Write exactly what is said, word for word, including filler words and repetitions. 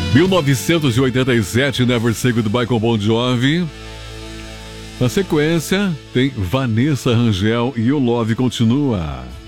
mil novecentos e oitenta e sete, Never Say Goodbye com Bon Jovi. Na sequência, tem Vanessa Rangel e O Love Continua.